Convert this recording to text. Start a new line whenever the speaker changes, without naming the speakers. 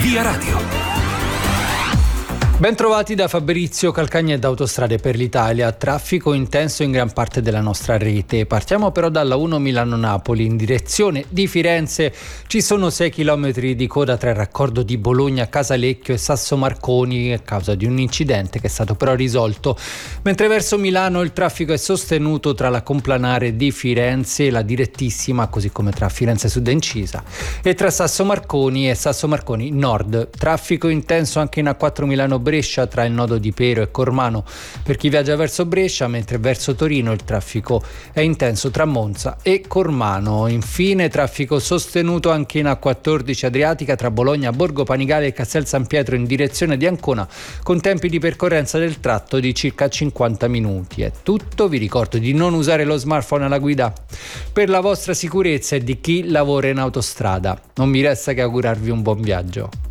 Via Radio.
Bentrovati da Fabrizio Calcagni e da Autostrade per l'Italia. Traffico intenso in gran parte della nostra rete. Partiamo però dalla 1 Milano-Napoli in direzione di Firenze. Ci sono 6 km di coda tra il raccordo di Bologna, Casalecchio e Sasso Marconi a causa di un incidente che è stato però risolto. Mentre verso Milano il traffico è sostenuto tra la complanare di Firenze e la direttissima, così come tra Firenze Sud e Incisa, e tra Sasso Marconi e Sasso Marconi Nord. Traffico intenso anche in A4 Milano Brescia tra il nodo di Pero e Cormano per chi viaggia verso Brescia, mentre verso Torino il traffico è intenso tra Monza e Cormano. Infine traffico sostenuto anche in A14 Adriatica tra Bologna, Borgo Panigale e Castel San Pietro in direzione di Ancona, con tempi di percorrenza del tratto di circa 50 minuti. È tutto, vi ricordo di non usare lo smartphone alla guida per la vostra sicurezza e di chi lavora in autostrada. Non mi resta che augurarvi un buon viaggio.